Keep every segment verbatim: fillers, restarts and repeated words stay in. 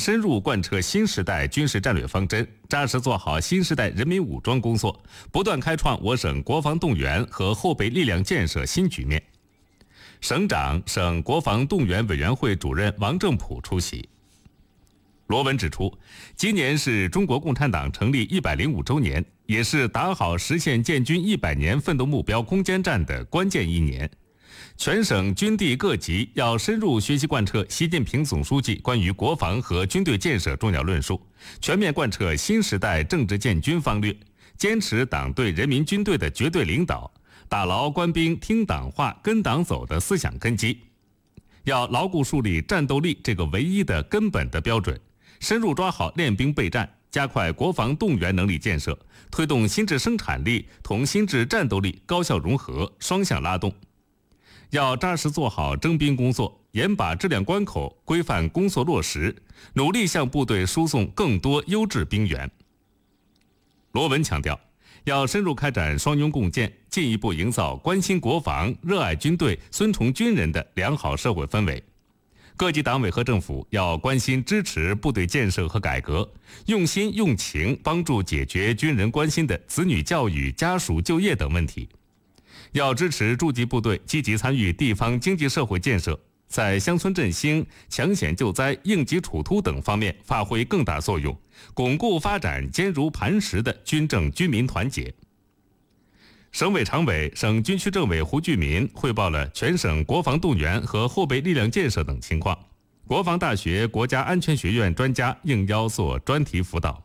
深入贯彻新时代军事战略方针，扎实做好新时代人民武装工作，不断开创我省国防动员和后备力量建设新局面。省长、省国防动员委员会主任王正普出席。罗文指出，今年是中国共产党成立一百零五周年，也是打好实现建军一百年奋斗目标攻坚战的关键一年。全省军地各级要深入学习贯彻习近平总书记关于国防和军队建设重要论述，全面贯彻新时代政治建军方略，坚持党对人民军队的绝对领导，打牢官兵听党话跟党走的思想根基。要牢固树立战斗力这个唯一的根本的标准，深入抓好练兵备战，加快国防动员能力建设，推动新质生产力同新质战斗力高效融合，双向拉动。要扎实做好征兵工作，严把质量关口，规范工作落实，努力向部队输送更多优质兵员。罗文强调，要深入开展双拥共建，进一步营造关心国防、热爱军队、尊崇军人的良好社会氛围。各级党委和政府要关心支持部队建设和改革，用心用情帮助解决军人关心的子女教育、家属就业等问题。要支持驻籍部队积极参与地方经济社会建设，在乡村振兴、抢险救灾、应急处突等方面发挥更大作用，巩固发展坚如磐石的军政军民团结。省委常委、省军区政委胡巨民汇报了全省国防动员和后备力量建设等情况。国防大学国家安全学院专家应邀做专题辅导。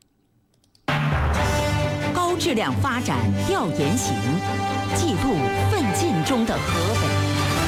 高质量发展调研行，记录奋进中的河北。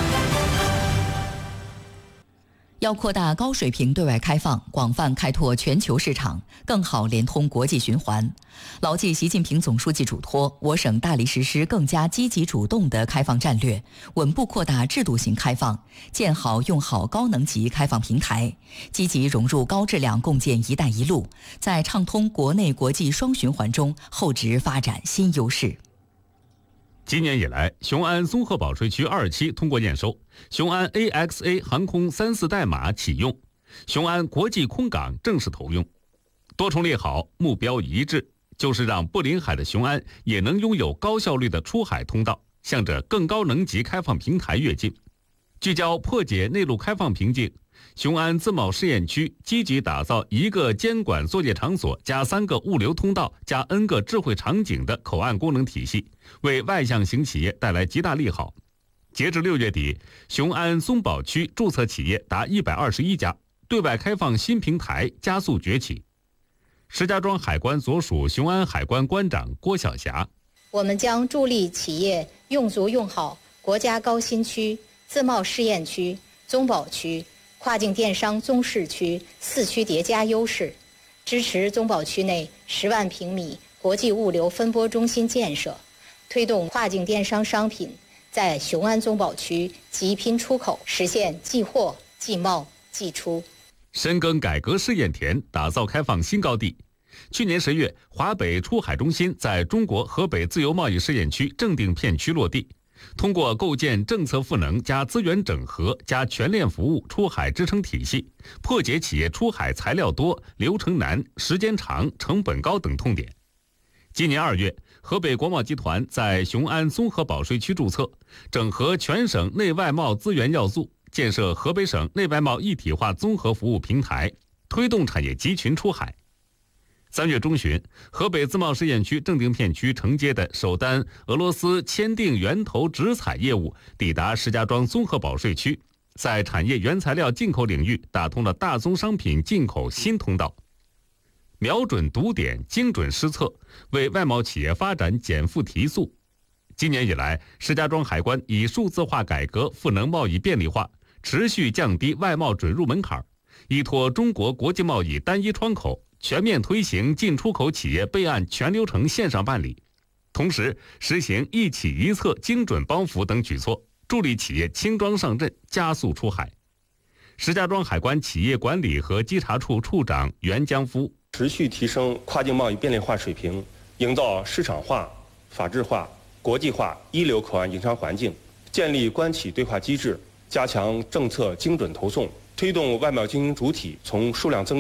要扩大高水平对外开放，广泛开拓全球市场，更好连通国际循环。牢记习近平总书记嘱托，我省大力实施更加积极主动的开放战略，稳步扩大制度性开放，建好用好高能级开放平台，积极融入高质量共建“一带一路”，在畅通国内国际双循环中厚植发展新优势。 今年以来，雄安综合保税区二期通过验收，雄安 A X A 航空三四代码启用，雄安国际空港正式投用。多重利好，目标一致，就是让不临海的雄安也能拥有高效率的出海通道，向着更高能级开放平台跃进。聚焦破解内陆开放瓶颈，雄安自贸试验区积极打造一个监管作业场所加三个物流通道加 N 个智慧场景的口岸功能体系，为外向型企业带来极大利好。截至六月底，雄安松宝区注册企业达一百二十一家，对外开放新平台加速崛起。石家庄海关所属雄安海关关长郭晓霞： 我们将助力企业用足用好国家高新区、自贸试验区、综保区、跨境电商综市区四区叠加优势，支持综保区内十万平米国际物流分拨中心建设，推动跨境电商商品在雄安综保区集拼出口，实现即货、即贸、即出。 深耕改革试验田，打造开放新高地。去年十月，华北出海中心在中国河北自由贸易试验区正定片区落地。通过构建政策赋能加资源整合加全链服务出海支撑体系，破解企业出海材料多、流程难、时间长、成本高等痛点。今年二月，河北国贸集团在雄安综合保税区注册，整合全省内外贸资源要素，建设河北省内外贸一体化综合服务平台，推动产业集群出海。三月中旬，河北自贸试验区正定片区承接的首单俄罗斯签订源头直采业务抵达石家庄综合保税区，在产业原材料进口领域打通了大宗商品进口新通道。瞄准堵点，精准施策，为外贸企业发展减负提速。今年以来，石家庄海关以数字化改革赋能贸易便利化，持续降低外贸准入门槛，依托中国国际贸易单一窗口，全面推行进出口企业备案全流程线上办理，同时实行一企一策精准帮扶等举措，助力企业轻装上阵，加速出海。石家庄海关企业管理和稽查处处长袁江夫： 持续提升跨境贸易便利化水平，营造市场化、法治化、国际化一流口岸营商环境，建立官企对话机制，加强政策精准投送，推动外贸经营主体从数量增